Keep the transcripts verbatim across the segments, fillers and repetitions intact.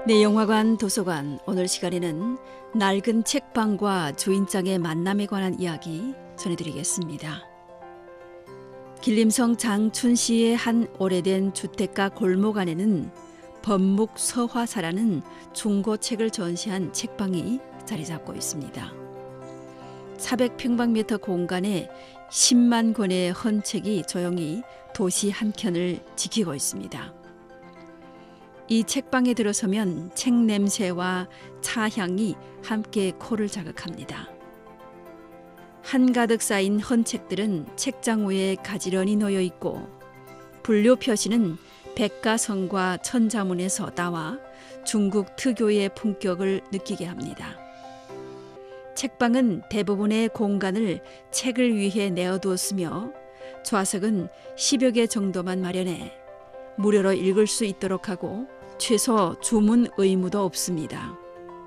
내 영화관 도서관 오늘 시간에는 낡은 책방과 주인장의 만남에 관한 이야기 전해드리겠습니다. 길림성 장춘시의 한 오래된 주택가 골목 안에는 법묵서화사라는 중고책을 전시한 책방이 자리 잡고 있습니다. 사백 평방미터 공간에 십만 권의 헌책이 조용히 도시 한켠을 지키고 있습니다. 이 책방에 들어서면 책 냄새와 차 향이 함께 코를 자극합니다. 한가득 쌓인 헌책들은 책장 위에 가지런히 놓여 있고 분류 표시는 백가성과 천자문에서 나와 중국 특유의 품격을 느끼게 합니다. 책방은 대부분의 공간을 책을 위해 내어두었으며 좌석은 십여 개 정도만 마련해 무료로 읽을 수 있도록 하고 최소 주문 의무도 없습니다.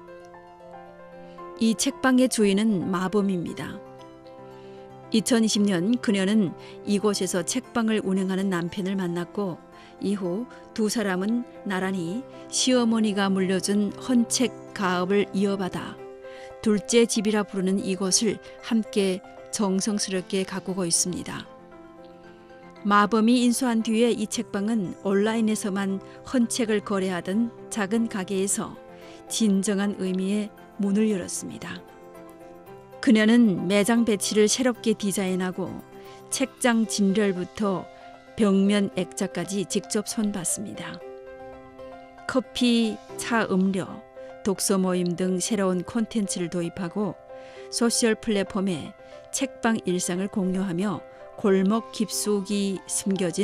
이 책방의 주인은 마범입니다. 이천이십 년 그녀는 이곳에서 책방을 운영하는 남편을 만났고 이후 두 사람은 나란히 시어머니가 물려준 헌책 가업을 이어받아 둘째 집이라 부르는 이곳을 함께 정성스럽게 가꾸고 있습니다. 마범이 인수한 뒤에 이 책방은 온라인에서만 헌책을 거래하던 작은 가게에서 진정한 의미의 문을 열었습니다. 그녀는 매장 배치를 새롭게 디자인하고 책장 진열부터 벽면 액자까지 직접 손봤습니다. 커피, 차, 음료, 독서 모임 등 새로운 콘텐츠를 도입하고 소셜 플랫폼에 책방 일상을 공유하며 골목 깊숙이 숨겨진